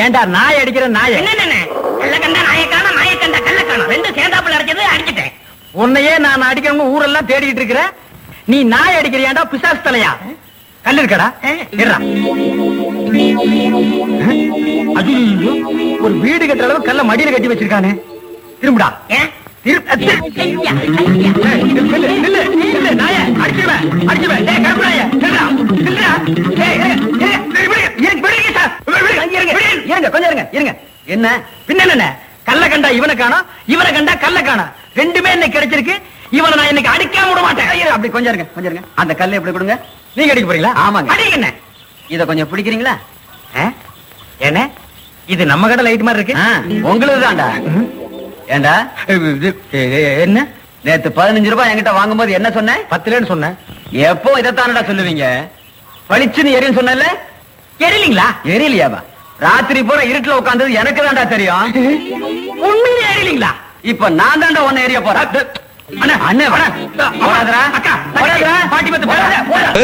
ஏண்டா நாய் அடிக்கிற நாய? என்ன கல்ல கண்டா நாயக்கான, நாய கண்டா கல்ல காணும், ரெண்டும் சேர்ந்தாப்புல அடிச்சது அடிச்சிட்டேன். உன்னையே நான் அடிக்கிறவங்க ஊரெல்லாம் தேடிட்டு இருக்கிற, நீ நாய் அடிக்கிறியாண்டா பிசாசு தலையா? கல்லு இருக்கடா, இருடா. ஐயோ, ஒரு வீடு கட்டுற அளவு கல்ல மடியில கட்டி வச்சிருக்கானே. திரும்புடா. ஏன்? நில்லு, நில்லு, நில்லு, நாயே, அடிச்சுடுவேன், அடிச்சுடுவேன். டேய், கருப்பு நாயே, நில்லுடா, நில்லுடா. டேய், விடுங்க சார், இருங்க, கொஞ்சம் இருங்க, இருங்க. என்ன பின்ன என்ன? கல்ல கண்டா இவனை காணோம், இவனை கண்டா கல்ல காணோம், ரெண்டுமே இன்னைக்கு கிடைச்சிருக்கு. இவனை நான் இன்னைக்கு அடிக்காம விட மாட்டேன். அப்படி கொஞ்சம் இருங்க, கொஞ்சம் இருங்க. அந்த கல்லை எப்படி கொடுங்க. நீங்க அடிக்க போறீங்களா? ஆமாங்க. அடிங்க. என்ன இத கொஞ்சம் பிடிக்கிறீங்களா? என்ன இது நம்ம கடை லைட் மாதிரி இருக்கு? உங்களுக்கு தான்டா. ஏண்டா என்ன நேத்து 15 ரூபாய் என்கிட்ட வாங்கும்போது என்ன சொன்னேன்? 10 சொன்னேன். எப்போ இதைத்தானடா சொல்லுவீங்க? பளிச்சுன்னு எரியும் சொன்னல, எரியலீங்களா? எரியலையாவா? ராத்திரி பூரா இருட்டுல உட்கார்ந்தது எனக்கு தான்டா தெரியும். உண்மையிலே எரியலீங்களா? இப்ப நான் தான்டா ஒன்னு எரிய போறேன். அண்ணா, அண்ணா, அக்கா, பாட்டி பத்து